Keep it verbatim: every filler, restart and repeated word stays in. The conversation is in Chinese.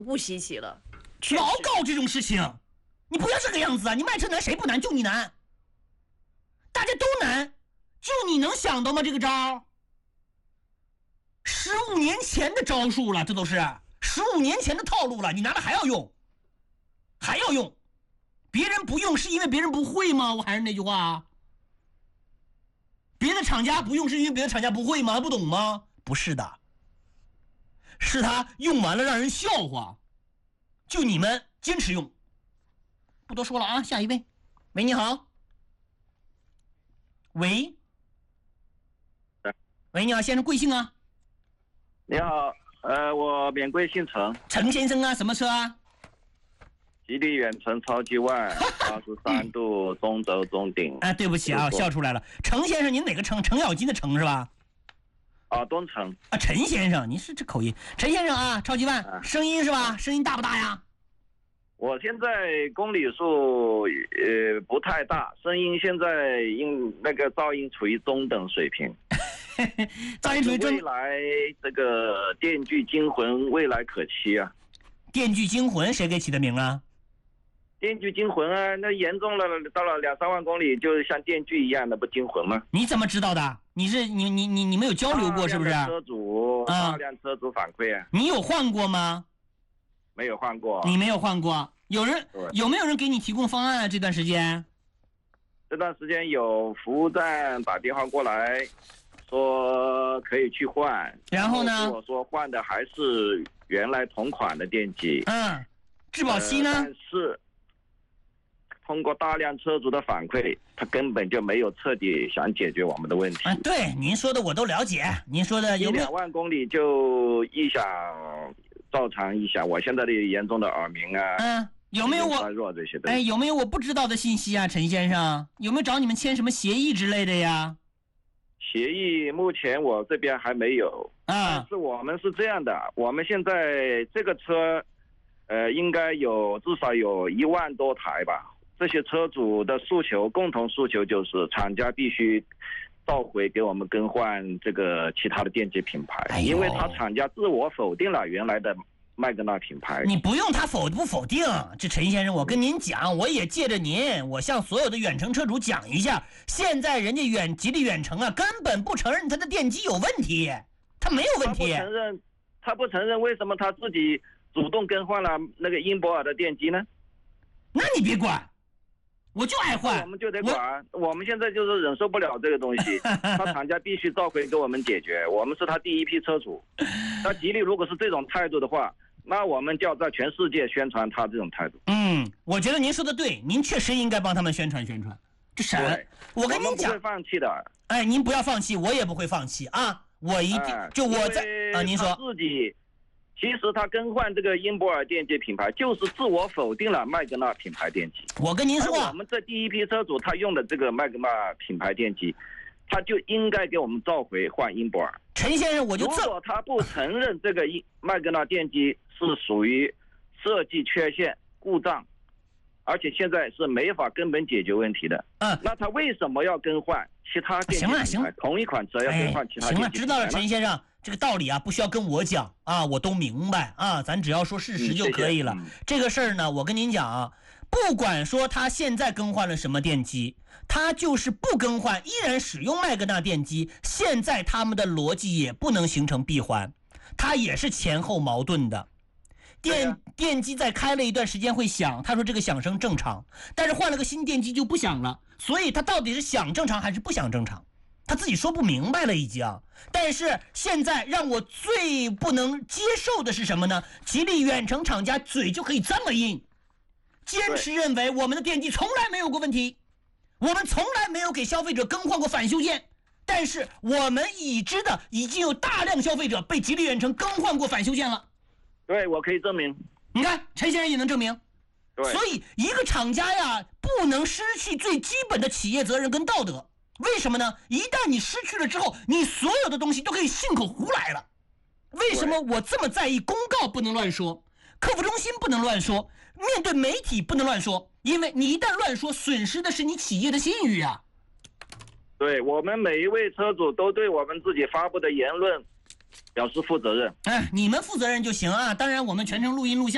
不稀奇了。 老搞这种事情，你不要这个样子啊！你卖车难，谁不难？就你难，大家都难，就你能想到吗？这个招，十五年前的招数了，这都是十五年前的套路了，你拿了还要用，还要用，别人不用是因为别人不会吗？我还是那句话啊，别的厂家不用是因为别的厂家不会吗？不懂吗？不是的，是他用完了让人笑话。就你们坚持用，不多说了啊！下一位，喂，你好。喂，喂，你好，先生，贵姓啊？ 你好，呃，我免贵姓陈。 陈先生啊，什么车啊？ 吉利远程超级万，八十三度中轴中顶。 哎，对不起啊，我笑出来了。程先生，您哪个程？程咬金的程是吧？ 啊，东城啊，陈先生，你是这口音。陈先生啊，超级万，啊、声音是吧？声音大不大呀？ 我现在公里数呃不太大，声音现在因那个噪音处于中等水平。 噪音处于中。 未来这个电锯惊魂未来可期啊！ 电锯惊魂谁给起的名啊？ 电锯惊魂啊，那严重了，到了两三万公里，就像电锯一样的，不惊魂吗？ 你怎么知道的？你是你你你你们有交流过是不是？ 车主大量车主反馈啊。 你有换过吗？ 没有换过。 你没有换过？有人有没有人给你提供方案啊？这段时间？ 这段时间有服务站打电话过来，说可以去换。 然后呢？ 我说换的还是原来同款的电机。 嗯，质保期呢？ 呃、但是。通过大量车主的反馈，他根本就没有彻底想解决我们的问题。 啊，对，您说的我都了解。您说的有没有一两万公里就异响、照常异响？我现在的严重的耳鸣啊， 嗯，有没有我弱这些的？ 哎，有没有我不知道的信息啊，陈先生？有没有找你们签什么协议之类的呀？ 协议目前我这边还没有啊。 但是我们是这样的，我们现在这个车，呃，应该有至少有一万多台吧。这些车主的诉求，共同诉求就是厂家必须召回给我们更换这个其他的电机品牌， 哎、 因为他厂家自我否定了原来的麦格纳品牌。 你不用他否不否定，这陈先生，我跟您讲，我也借着您，我向所有的远程车主讲一下，现在人家远吉利远程啊，根本不承认他的电机有问题，他没有问题。 他不承认，他不承认，为什么他自己主动更换了那个英博尔的电机呢？ 那你别管。我就爱换， 我们就得管。我, 我们现在就是忍受不了这个东西，他厂家必须召回给我们解决。我们是他第一批车主，那吉利如果是这种态度的话，那我们就要在全世界宣传他这种态度。 嗯，我觉得您说的对，您确实应该帮他们宣传宣传。这神，我跟您讲， 不会放弃的。 哎，您不要放弃，我也不会放弃啊！我一定、哎、就我在啊，您说自己。其实他更换这个英博尔电机品牌，就是自我否定了麦格纳品牌电机。 我跟您说， 我们这第一批车主他用的这个麦格纳品牌电机，他就应该给我们召回换英博尔。 陈先生，我就如果他不承认这个麦格纳电机是属于设计缺陷、故障，而且现在是没法根本解决问题的， 嗯， 那他为什么要更换其他电机品牌？ 行了行了， 同一款车要更换其他电机品牌、哎？ 行了，知道了，陈先生。这个道理啊，不需要跟我讲啊，我都明白啊，咱只要说事实就可以了。嗯、这个事儿呢，我跟您讲啊，不管说他现在更换了什么电机，他就是不更换，依然使用麦格纳电机，现在他们的逻辑也不能形成闭环，它也是前后矛盾的。电、啊、电机在开了一段时间会响，他说这个响声正常，但是换了个新电机就不响了，所以他到底是响正常还是不响正常？他自己说不明白了已经，但是现在让我最不能接受的是什么呢？吉利远程厂家嘴就可以这么硬，坚持认为我们的电机从来没有过问题，我们从来没有给消费者更换过返修件，但是我们已知的已经有大量消费者被吉利远程更换过返修件了。 对，我可以证明。 你看，陈先生也能证明。 对， 所以一个厂家呀，不能失去最基本的企业责任跟道德。为什么呢？一旦你失去了之后，你所有的东西都可以信口胡来了。为什么我这么在意公告不能乱说，客服中心不能乱说，面对媒体不能乱说？因为你一旦乱说，损失的是你企业的信誉啊。 对，我们每一位车主都对我们自己发布的言论表示负责任。 哎，你们负责任就行啊。当然，我们全程录音录像。